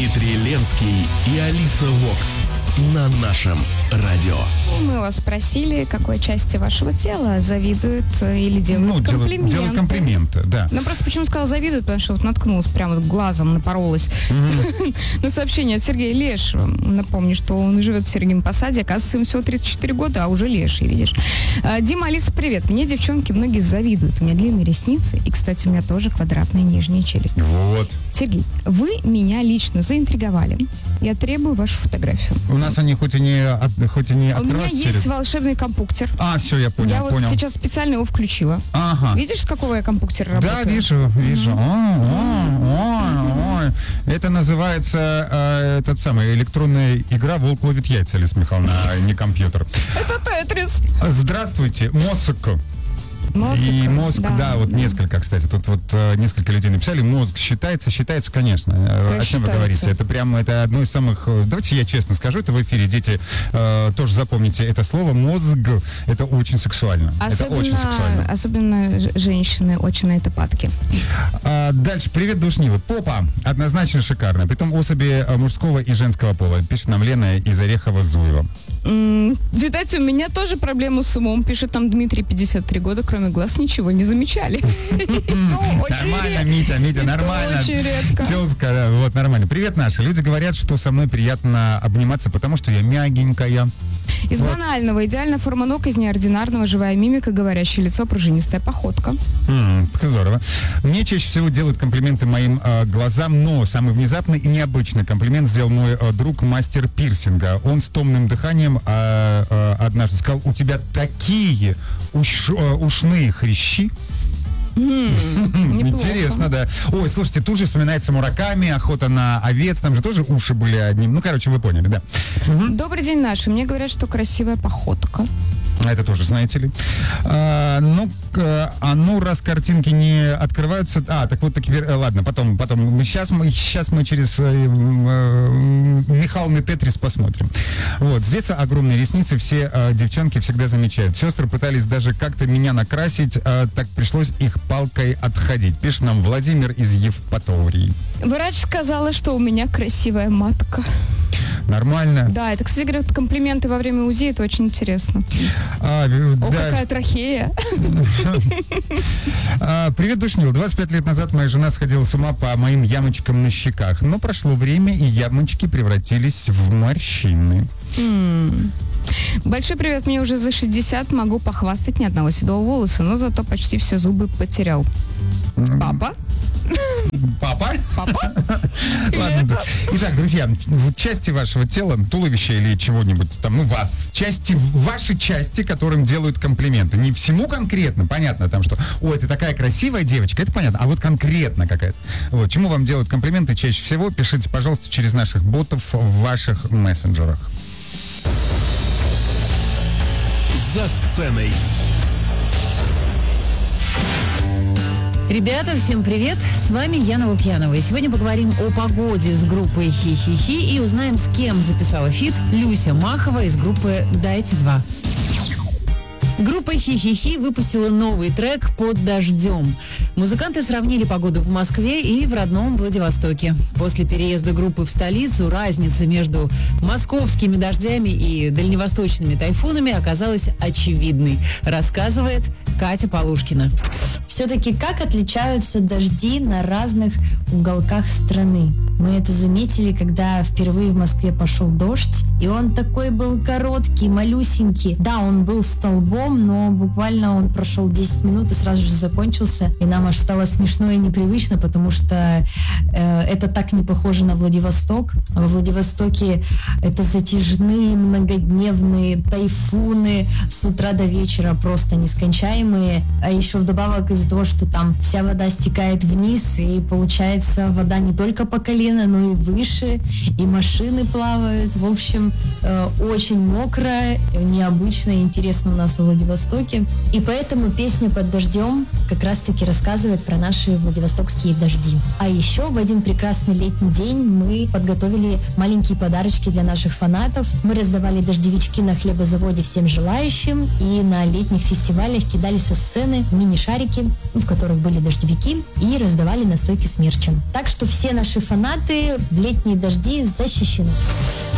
Дмитрий Ленский и Алиса Вокс на нашем радио. Мы вас спросили, какой части вашего тела завидуют или делают комплименты. Делают комплименты, да. Ну, просто почему сказала завидуют, потому что вот наткнулась, прямо глазом напоролась на сообщение от Сергея Лешего. Напомню, что он живет в Сергием Посаде, оказывается, ему всего 34 года, а уже леший, видишь. Дима, Алиса, привет. Мне девчонки многие завидуют. У меня длинные ресницы, и, кстати, у меня тоже квадратная нижняя челюсть. Вот. Сергей, вы меня лично заинтриговали. Я требую вашу фотографию. У нас они хоть и не У меня есть волшебный компуктер. Все, я понял. Я вот сейчас специально его включила. Ага. Видишь, с какого я компьютера работаю? Да, вижу. Ой. Это называется электронная игра «Волк ловит яйца», Алиса Михайловна, а не компьютер. Это Тетрис. Здравствуйте, мозг. И мозг, да, несколько, кстати, тут несколько людей написали, мозг считается, конечно. О чем вы говорите? Это одно из самых, давайте я честно скажу, это в эфире, дети, тоже запомните это слово, мозг, это очень сексуально. Особенно женщины очень на это падки. Дальше, привет, душнилы. Попа, однозначно шикарная, притом особи мужского и женского пола, пишет нам Лена из Орехова-Зуева. Видать, у меня тоже проблемы с умом, пишет нам Дмитрий, 53 года, кроме глаз ничего не замечали. Нормально, Митя, нормально. Очень редко. Тезка, вот, нормально. Привет, наши. Люди говорят, что со мной приятно обниматься, потому что я мягенькая. Из банального идеальная форма ног, из неординарного живая мимика, говорящее лицо, пружинистая походка. Здорово. Мне чаще всего делают комплименты моим глазам, но самый внезапный и необычный комплимент сделал мой друг мастер пирсинга. Он с томным дыханием однажды сказал: у тебя такие ушные хрящи. Интересно, да. Ой, слушайте, тут же вспоминается Мураками, охота на овец, там же тоже уши были одним. Вы поняли, да. Добрый день, наши. Мне говорят, что красивая походка. Это тоже, знаете ли. Раз картинки не открываются... ладно, потом. Сейчас мы через Михалный Тетрис посмотрим. Вот, с детства огромные ресницы, все девчонки всегда замечают. Сестры пытались даже как-то меня накрасить, так пришлось их палкой отходить. Пишет нам Владимир из Евпатории. Врач сказала, что у меня красивая матка. Нормально. Да, это, кстати говоря, комплименты во время УЗИ, это очень интересно. Какая трахея. Привет, душнил. 25 лет назад моя жена сходила с ума по моим ямочкам на щеках, но прошло время, и ямочки превратились в морщины. Большой привет, мне уже за 60, могу похвастать, ни одного седого волоса, но зато почти все зубы потерял. Папа? Ладно. Итак, друзья, в части вашего тела, туловища или чего-нибудь там, ваши части, которым делают комплименты. Не всему конкретно, понятно, там, что, ты такая красивая девочка, это понятно, а вот конкретно какая-то. Вот, чему вам делают комплименты чаще всего, пишите, пожалуйста, через наших ботов в ваших мессенджерах. За сценой. Ребята, всем привет! С вами Яна Лукьянова. И сегодня поговорим о погоде с группой «Хи-хи-хи» и узнаем, с кем записала фит Люся Махова из группы «Дайте 2». Группа «Хи-хи-хи» выпустила новый трек «Под дождем». Музыканты сравнили погоду в Москве и в родном Владивостоке. После переезда группы в столицу разница между московскими дождями и дальневосточными тайфунами оказалась очевидной, рассказывает Катя Полушкина. Все-таки как отличаются дожди на разных уголках страны? Мы это заметили, когда впервые в Москве пошел дождь, и он такой был короткий, малюсенький. Да, он был столбом, но буквально он прошел 10 минут и сразу же закончился, и нам аж стало смешно и непривычно, потому что это так не похоже на Владивосток. Во Владивостоке это затяжные многодневные тайфуны с утра до вечера просто нескончаемые, а еще вдобавок из-за того, что там вся вода стекает вниз, и получается вода не только по колено, но и выше, и машины плавают. В общем, очень мокро, необычно и интересно у нас в Владивостоке. И поэтому песня «Под дождем» как раз-таки рассказывает про наши владивостокские дожди. А еще в один прекрасный прекрасный летний день мы подготовили маленькие подарочки для наших фанатов. Мы раздавали дождевички на хлебозаводе всем желающим, и на летних фестивалях кидали со сцены мини-шарики, в которых были дождевики, и раздавали настойки с мерчем. Так что все наши фанаты в летние дожди защищены.